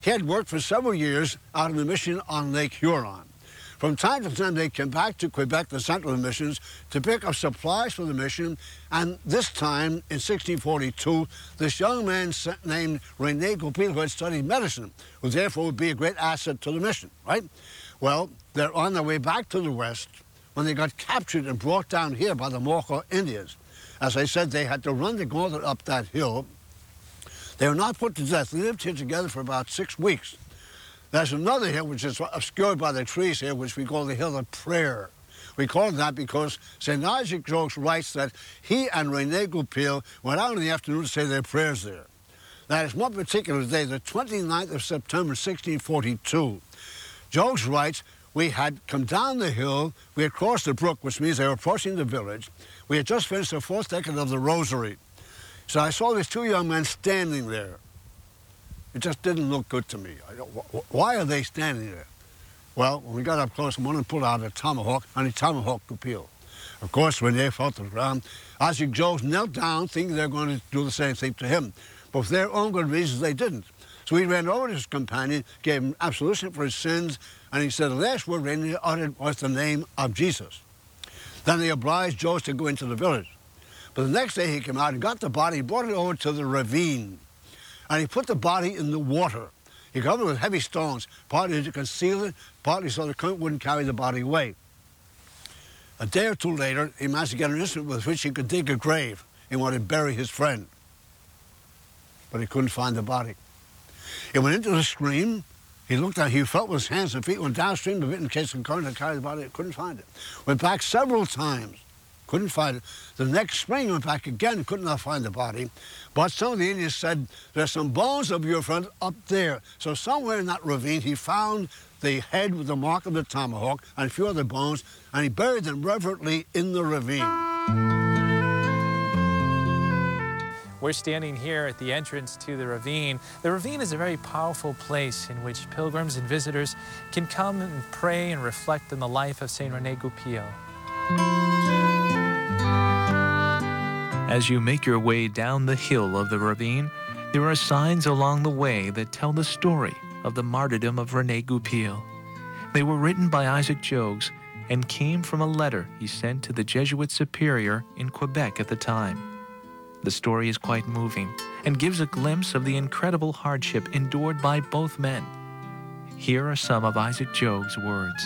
He had worked for several years out of the mission on Lake Huron. From time to time, they came back to Quebec, the center of the missions, to pick up supplies for the mission. And this time, in 1642, this young man named René Goupil, who had studied medicine, who therefore would be a great asset to the mission, right? Well, they're on their way back to the west when they got captured and brought down here by the Mohawk Indians. As I said, they had to run the gauntlet up that hill. They were not put to death. They lived here together for about 6 weeks. There's another hill which is obscured by the trees here, which we call the Hill of Prayer. We call it that because St. Isaac Jogues writes that he and René Goupil went out in the afternoon to say their prayers there. That is one particular day, the 29th of September, 1642. Jogues writes, we had come down the hill, we had crossed the brook, which means they were approaching the village. We had just finished the 4th decade of the Rosary. So I saw these 2 young men standing there. It just didn't look good to me. Why are they standing there? Well, when we got up close, one of them pulled out a tomahawk, and he tomahawked Goupil. Of course, when they fell to the ground, Isaac Jogues knelt down, thinking they were going to do the same thing to him. But for their own good reasons, they didn't. So he ran over to his companion, gave him absolution for his sins, and he said the last word René uttered was the name of Jesus. Then they obliged Jogues to go into the village. But the next day he came out and got the body, brought it over to the ravine. And he put the body in the water. He covered it with heavy stones, partly to conceal it, partly so the current wouldn't carry the body away. A day or two later, he managed to get an instrument with which he could dig a grave. He wanted to bury his friend. But he couldn't find the body. He went into the stream. He looked at it. He felt with his hands and feet, went downstream a bit in case the current had carried the body. Couldn't find it. Went back several times. Couldn't find it. The next spring he went back again, could not find the body. But some of the Indians said, there's some bones of your friend up there. So somewhere in that ravine, he found the head with the mark of the tomahawk and a few other bones, and he buried them reverently in the ravine. We're standing here at the entrance to the ravine. The ravine is a very powerful place in which pilgrims and visitors can come and pray and reflect on the life of Saint René Goupil. As you make your way down the hill of the ravine, there are signs along the way that tell the story of the martyrdom of René Goupil. They were written by Isaac Jogues and came from a letter he sent to the Jesuit superior in Quebec at the time. The story is quite moving and gives a glimpse of the incredible hardship endured by both men. Here are some of Isaac Jogues' words.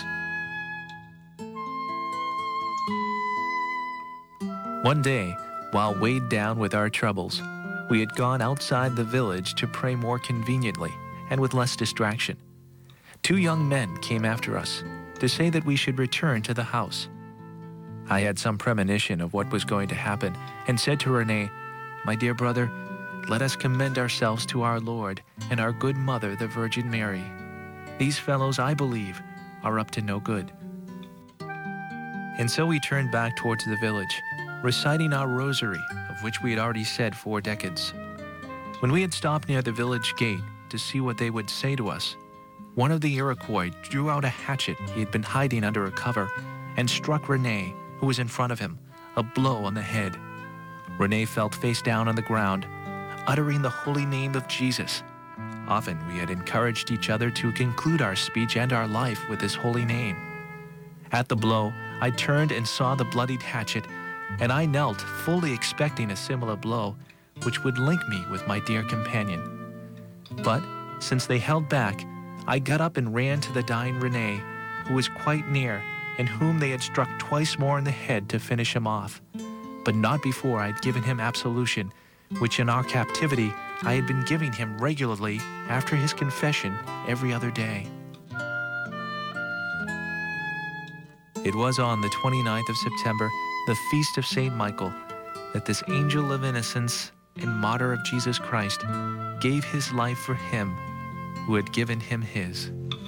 One day, while weighed down with our troubles, we had gone outside the village to pray more conveniently and with less distraction. 2 young men came after us to say that we should return to the house. I had some premonition of what was going to happen and said to René, "My dear brother, let us commend ourselves to our Lord and our good mother, the Virgin Mary. These fellows, I believe, are up to no good." And so we turned back towards the village, reciting our rosary, of which we had already said 4 decades. When we had stopped near the village gate to see what they would say to us, one of the Iroquois drew out a hatchet he had been hiding under a cover and struck René, who was in front of him, a blow on the head. René fell face down on the ground, uttering the holy name of Jesus. Often we had encouraged each other to conclude our speech and our life with this holy name. At the blow, I turned and saw the bloodied hatchet, and I knelt, fully expecting a similar blow, which would link me with my dear companion. But, since they held back, I got up and ran to the dying René, who was quite near, and whom they had struck twice more in the head to finish him off. But not before I had given him absolution, which in our captivity I had been giving him regularly after his confession every other day. It was on the 29th of September, the feast of St. Michael, that this angel of innocence and martyr of Jesus Christ gave his life for him who had given him his.